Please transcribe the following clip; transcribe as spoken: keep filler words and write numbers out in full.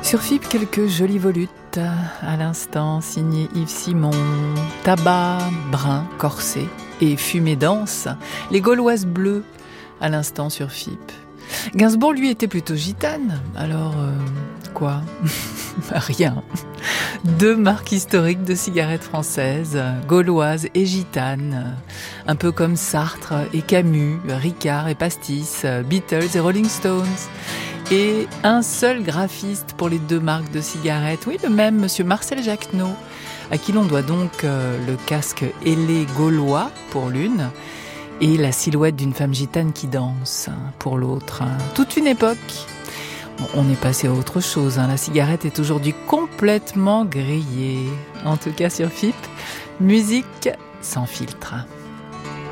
Sur F I B, quelques jolies volutes, à l'instant signé Yves Simon, tabac, brun, corset et fumée dense, les Gauloises bleues, à l'instant sur F I B. Gainsbourg, lui, était plutôt gitane, alors euh, quoi? Rien. Deux marques historiques de cigarettes françaises, gauloises et gitanes, un peu comme Sartre et Camus, Ricard et Pastis, Beatles et Rolling Stones. Et un seul graphiste pour les deux marques de cigarettes, oui, le même, monsieur Marcel Jacquenot, à qui l'on doit donc euh, le casque ailé gaulois pour l'une, et la silhouette d'une femme gitane qui danse pour l'autre. Toute une époque. Bon, on est passé à autre chose, hein. La cigarette est aujourd'hui complètement grillée. En tout cas sur F I P, musique sans filtre.